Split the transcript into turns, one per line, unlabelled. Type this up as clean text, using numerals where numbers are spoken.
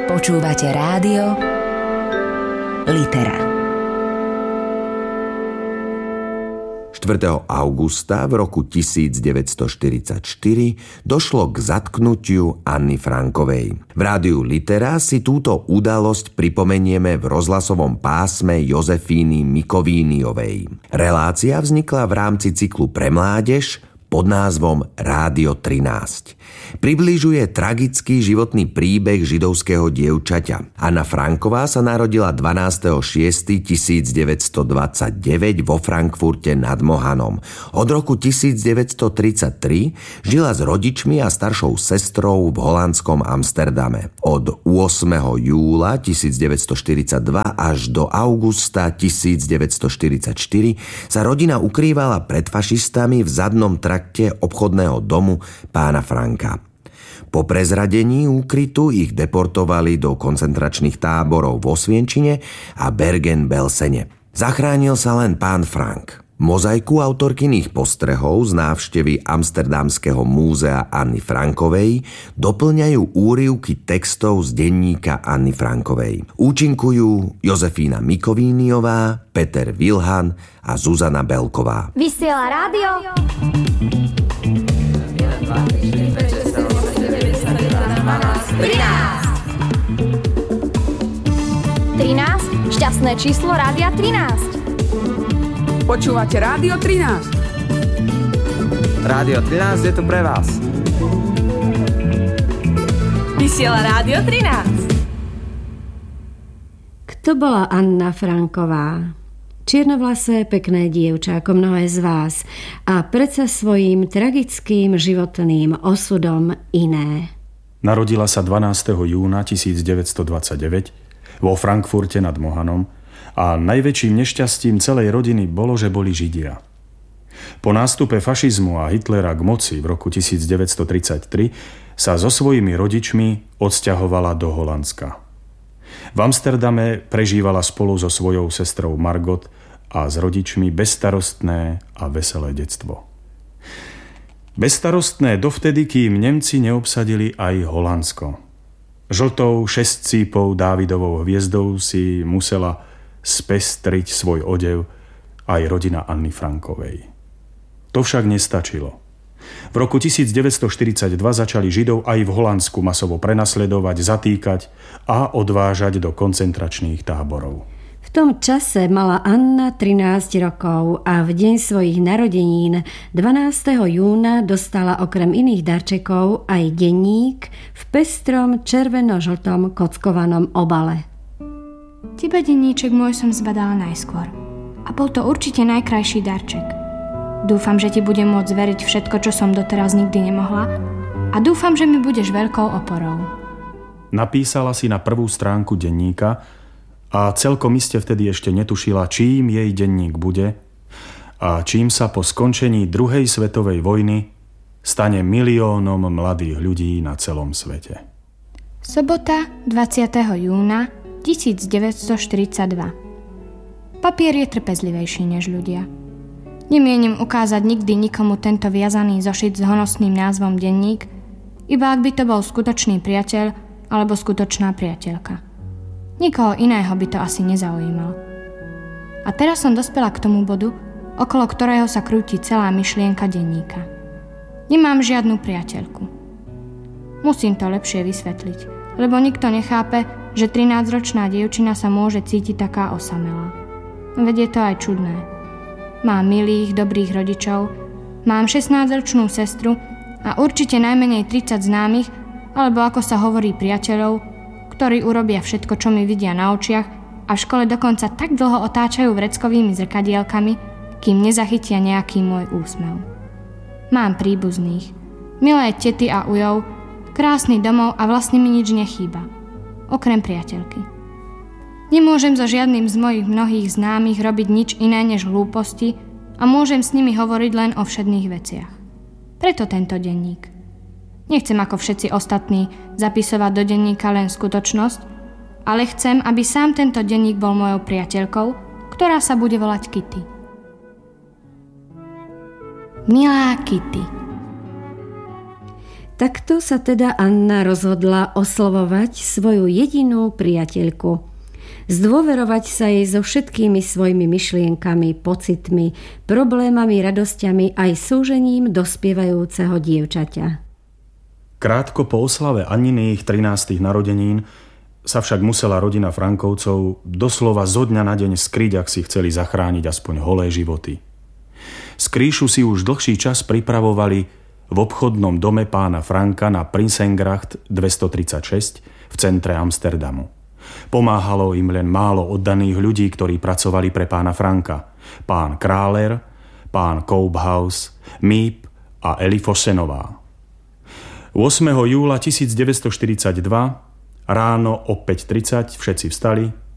Počúvate rádio Litera.
4. augusta v roku 1944 došlo k zatknutiu Anny Frankovej. V rádiu Litera si túto udalosť pripomenieme v rozhlasovom pásme Jozefíny Mikovíniovej. Relácia vznikla v rámci cyklu Pre mládež pod názvom Rádio 13. Približuje tragický životný príbeh židovského dievčaťa. Anna Franková sa narodila 12.6.1929 vo Frankfurte nad Mohanom. Od roku 1933 žila s rodičmi a staršou sestrou v holandskom Amsterdame. Od 8. júla 1942 až do augusta 1944 sa rodina ukrývala pred fašistami v zadnom trakte obchodného domu pána Franka. Po prezradení úkrytu ich deportovali do koncentračných táborov v Osvienčine a Bergen-Belsene. Zachránil sa len pán Frank. Mozaiku autorkyných postrehov z návštevy Amsterdamského múzea Anny Frankovej doplňajú úryvky textov z denníka Anny Frankovej. Účinkujú Jozefína Mikovíniová, Peter Vilhan a Zuzana Belková.
Vysiela rádio 13. Šťastné číslo Rádia 13.
Počúvate Rádio 13.
Rádio 13 je tu pre vás.
Vysiela Rádio 13.
Kto bola Anna Franková? Čiernovlasé, pekné dievča, ako mnohé z vás, a predsa svojím tragickým životným osudom iné.
Narodila sa 12. júna 1929 vo Frankfurte nad Mohanom a najväčším nešťastím celej rodiny bolo, že boli Židia. Po nástupe fašizmu a Hitlera k moci v roku 1933 sa so svojimi rodičmi odsťahovala do Holandska. V Amsterdame prežívala spolu so svojou sestrou Margot a s rodičmi bezstarostné a veselé detstvo. Bezstarostné dovtedy, kým Nemci neobsadili aj Holandsko. Žltou šesťcípou Dávidovou hviezdou si musela spestriť svoj odev aj rodina Anny Frankovej. To však nestačilo. V roku 1942 začali Židov aj v Holandsku masovo prenasledovať, zatýkať a odvážať do koncentračných táborov.
V tom čase mala Anna 13 rokov a v deň svojich narodenín 12. júna dostala okrem iných darčekov aj denník v pestrom červeno-žltom kockovanom obale.
Teba denníček môj som zbadala najskôr. A bol to určite najkrajší darček. Dúfam, že ti budem môcť veriť všetko, čo som doteraz nikdy nemohla, a dúfam, že mi budeš veľkou oporou.
Napísala si na prvú stránku denníka a celkom iste vtedy ešte netušila, čím jej denník bude a čím sa po skončení druhej svetovej vojny stane miliónom mladých ľudí na celom svete.
Sobota 20. júna 1942. Papier je trpezlivejší než ľudia. Nemienim ukázať nikdy nikomu tento viazaný zošit s honosným názvom denník, iba ak by to bol skutočný priateľ alebo skutočná priateľka. Nikoho iného by to asi nezaujímalo. A teraz som dospela k tomu bodu, okolo ktorého sa krúti celá myšlienka denníka. Nemám žiadnu priateľku. Musím to lepšie vysvetliť, lebo nikto nechápe, že 13-ročná dievčina sa môže cítiť taká osamelá. Veď je to aj čudné. Mám milých, dobrých rodičov, mám 16-ročnú sestru a určite najmenej 30 známych, alebo ako sa hovorí priateľov, ktorí urobia všetko, čo mi vidia na očiach a v škole dokonca tak dlho otáčajú vreckovými zrkadielkami, kým nezachytia nejaký môj úsmev. Mám príbuzných, milé tety a ujov, krásny domov a vlastne mi nič nechýba. Okrem priateľky. Nemôžem so žiadnym z mojich mnohých známych robiť nič iné než hlúposti a môžem s nimi hovoriť len o všedných veciach. Preto tento denník. Nechcem ako všetci ostatní zapisovať do denníka len skutočnosť, ale chcem, aby sám tento denník bol mojou priateľkou, ktorá sa bude volať Kitty. Milá Kitty.
Takto sa teda Anna rozhodla oslovovať svoju jedinú priateľku. Zdôverovať sa jej so všetkými svojimi myšlienkami, pocitmi, problémami, radosťami aj súžením dospievajúceho dievčaťa.
Krátko po oslave Anniných 13. narodenín sa však musela rodina Frankovcov doslova zo dňa na deň skryť, ak si chceli zachrániť aspoň holé životy. Skrýšu si už dlhší čas pripravovali v obchodnom dome pána Franka na Prinsengracht 236 v centre Amsterdamu. Pomáhalo im len málo oddaných ľudí, ktorí pracovali pre pána Franka. Pán Králer, pán Koophaus, Miep a Eli Fossenová. 8. júla 1942 ráno o 5:30 všetci vstali,